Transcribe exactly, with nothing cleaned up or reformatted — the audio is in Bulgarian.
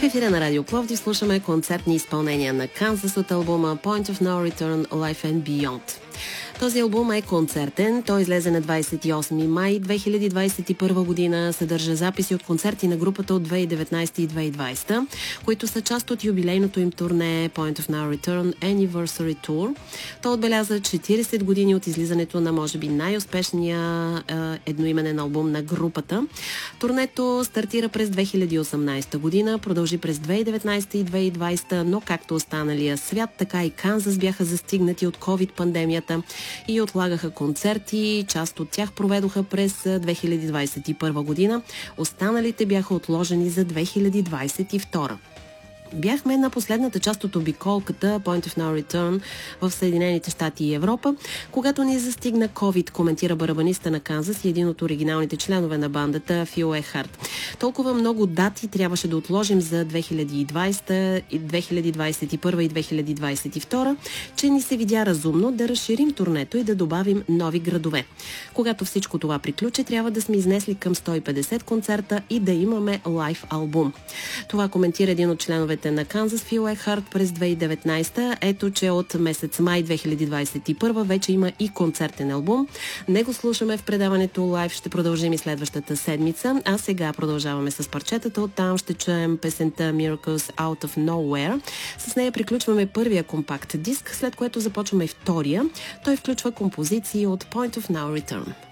ефира на Радио Пловдив слушаме концертни изпълнения на Kansas от албума Point of No Return Life and Beyond. Този албум е концертен. Той излезе на двадесет и осми май две хиляди двадесет и първа година. Съдържа записи от концерти на групата от две хиляди и деветнадесета и две хиляди и двадесета, които са част от юбилейното им турне Point of No Return Anniversary Tour. Той отбеляза четиридесет години от излизането на, може би, най-успешния е, едноименен албум на групата. Турнето стартира през две хиляди и осемнадесета година, продължи през две хиляди и деветнадесета и две хиляди и двадесета, но както останалия свят, така и Канзас бяха застигнати от ковид-пандемията и отлагаха концерти. Част от тях проведоха през две хиляди двадесет и първа година. Останалите бяха отложени за две хиляди двадесет и втора. Бяхме на последната част от обиколката Point of No Return в Съединените щати и Европа, когато ни застигна COVID, коментира барабаниста на Канзас и един от оригиналните членове на бандата Фил Ехарт. Толкова много дати трябваше да отложим за две хиляди и двадесета, две хиляди двадесет и първа и две хиляди двадесет и втора, че ни се видя разумно да разширим турнето и да добавим нови градове. Когато всичко това приключи, трябва да сме изнесли към сто и петдесет концерта и да имаме лайв албум. Това коментира един от членовете на Канзас Фил Ехарт през две хиляди и деветнадесета. Ето, че от месец май две хиляди двадесет и първа вече има и концертен албум. Него слушаме в предаването Live. Ще продължим и следващата седмица. А сега продължаваме с парчетата. Оттам ще чуем песента Miracles Out of Nowhere. С нея приключваме първия компакт диск, след което започваме втория. Той включва композиции от Point of No Return.